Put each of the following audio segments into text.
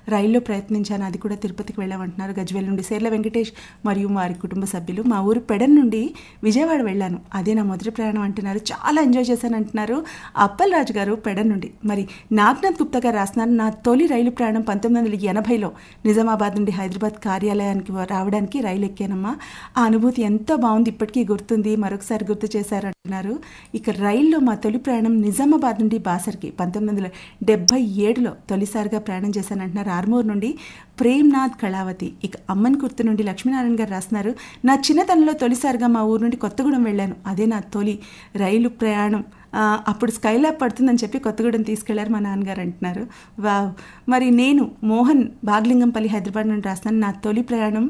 రైల్లో ప్రయత్నించాను, అది కూడా తిరుపతికి వెళ్ళామంటున్నారు. గజ్వేల్ నుండి సేర్ల వెంకటేష్ మరియు వారి కుటుంబ సభ్యులు. మా ఊరు పెడన్ నుండి విజయవాడ వెళ్ళాను, అదే నా మొదటి ప్రయాణం అంటున్నారు. చాలా ఎంజాయ్ చేశాను అంటున్నారు అప్పల్ రాజు గారు పెడన్ నుండి. మరి నాగ్నాథ్ గుప్తా గారు రాస్తున్నారు, నా తొలి రైలు ప్రయాణం 1980లో నిజామాబాద్ నుండి హైదరాబాద్ కార్యాలయానికి రావడానికి రైలు ఎక్కానమ్మా. ఆ అనుభూతి ఎంతో బాగుంది, ఇప్పటికీ గుర్తుంది, మరొకసారి గుర్తు చేశారంటున్నారు. ఇక రైల్లో మా తొలి ప్రయాణం నిజామాబాద్ నుండి బాసర్కి 1977లో తొలిసారిగా ప్రయాణం చేశానంటున్నారు. ఆర్మూర్ నుండి ప్రేమ్నాథ్ కళావతి. ఇక అమ్మన్ కుర్తి నుండి లక్ష్మీనారాయణ గారు రాస్తున్నారు, నా చిన్నతనంలో తొలిసారిగా మా ఊరు నుండి కొత్తగూడెం వెళ్ళాను, అదే నా తొలి రైలు ప్రయాణం. అప్పుడు స్కైలాబ్ పడుతుందని చెప్పి కొత్తగూడెం తీసుకెళ్లారు మా నాన్నగారు అంటున్నారు. వావ్. మరి నేను మోహన్ బాగ్లింగంపల్లి హైదరాబాద్ నుండి రాస్తాను, నా తొలి ప్రయాణం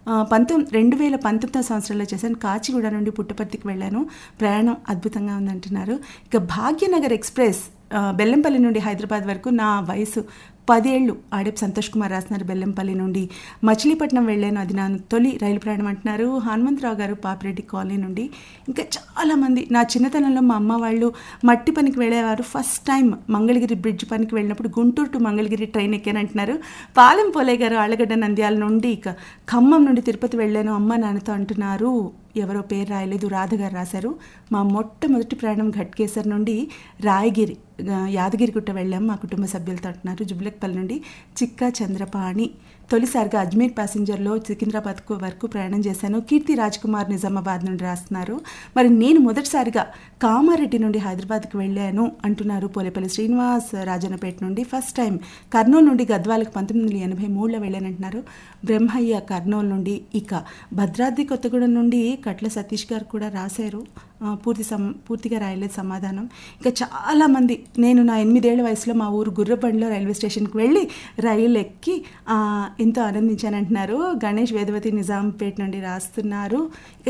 2019 సంవత్సరంలో చేశాను. కాచిగూడ నుండి పుట్టపర్తికి వెళ్ళాను, ప్రయాణం అద్భుతంగా ఉందంటున్నారు. ఇక భాగ్యనగర్ ఎక్స్ప్రెస్ బెల్లంపల్లి నుండి హైదరాబాద్ వరకు, నా వయసు 10 ఏళ్ళు. ఆడేపు సంతోష్ కుమార్ రాస్తున్నారు, బెల్లంపల్లి నుండి మచిలీపట్నం వెళ్ళాను, అది నా తొలి రైలు ప్రయాణం అంటున్నారు. హనుమంతరావు గారు పాపిరెడ్డి కాలనీ నుండి. ఇంకా చాలామంది, నా చిన్నతనంలో మా అమ్మ వాళ్ళు మట్టి పనికి వెళ్ళేవారు, ఫస్ట్ టైం మంగళగిరి బ్రిడ్జ్ పనికి వెళ్ళినప్పుడు గుంటూరు టు మంగళగిరి ట్రైన్ ఎక్కానంటున్నారు. పాలెం పోలే గారు ఆళ్ళగడ్డ నంద్యాల నుండి. ఇక ఖమ్మం నుండి తిరుపతి వెళ్ళాను అమ్మ నాన్నతో అంటున్నారు. ఎవరో పేరు రాయలేదు, రాధ గారు రాశారు. మా మొట్టమొదటి ప్రయాణం ఘట్కేసర్ నుండి రాయగిరి యాదగిరిగుట్ట వెళ్ళాం మా కుటుంబ సభ్యులతో అంటున్నారు. జుబ్లక్పల్లి నుండి చిక్కా చంద్రపాణి. తొలిసారిగా అజ్మీర్ ప్యాసింజర్లో సికింద్రాబాద్ వరకు ప్రయాణం చేశాను. కీర్తి రాజ్ కుమార్ నిజామాబాద్ నుండి రాస్తున్నారు. మరి నేను మొదటిసారిగా కామారెడ్డి నుండి హైదరాబాద్కి వెళ్ళాను అంటున్నారు పోలేపల్లి శ్రీనివాస్ రాజన్నపేట నుండి. ఫస్ట్ టైం కర్నూలు నుండి గద్వాలకు 1983లో వెళ్ళానంటున్నారు బ్రహ్మయ్య కర్నూలు నుండి. ఇక భద్రాద్రి కొత్తగూడెం నుండి కట్ల సతీష్ గారు కూడా రాశారు, పూర్తిగా రాయలేదు సమాధానం. ఇక చాలామంది, నేను నా 8 ఏళ్ల వయసులో మా ఊరు గుర్రబండిలో రైల్వే స్టేషన్కి వెళ్ళి రైలు ఎక్కి ఎంతో ఆనందించానంటున్నారు. గణేష్ వేదవతి నిజాంపేట నుండి రాస్తున్నారు. ఇక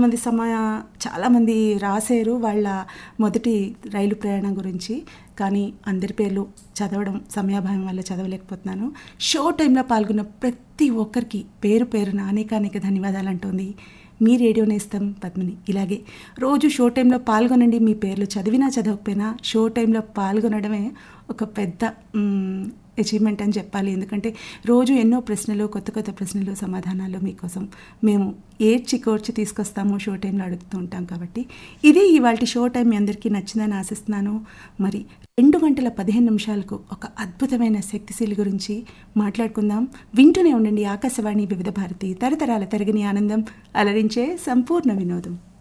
చాలామంది రాశారు వాళ్ళ మొదటి రైలు ప్రయాణం గురించి, కానీ అందరి పేర్లు చదవడం సమయాభావం వల్ల చదవలేకపోతున్నాను. షో టైంలో పాల్గొన్న ప్రతి ఒక్కరికి పేరు పేరున అనేక ధన్యవాదాలు అంటోంది మీ రేడియో నేస్తం పద్మిని. ఇలాగే రోజు షో టైంలో పాల్గొనండి. మీ పేర్లు చదివినా చదవకపోయినా షో టైంలో పాల్గొనడమే ఒక పెద్ద అచీవ్మెంట్ అని చెప్పాలి. ఎందుకంటే రోజు ఎన్నో ప్రశ్నలు, కొత్త ప్రశ్నలు, సమాధానాలు మీకోసం మేము కోర్చి తీసుకొస్తాము, షో టైంలో అడుగుతూ ఉంటాం. కాబట్టి ఇది ఇవాళ షో టైం మీ అందరికీ నచ్చిందని ఆశిస్తున్నాను. మరి 2 గంటల 15 నిమిషాలకు ఒక అద్భుతమైన శక్తిశీలి గురించి మాట్లాడుకుందాం. వింటూనే ఉండండి ఆకాశవాణి వివిధ భారతి, తరతరాల తరగని ఆనందం, అలరించే సంపూర్ణ వినోదం.